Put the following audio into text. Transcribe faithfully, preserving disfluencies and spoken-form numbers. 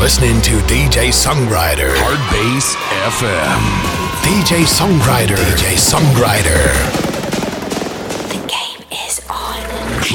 listening to D J Songwriter. Hard Bass F M. D J Songwriter. D J Songwriter.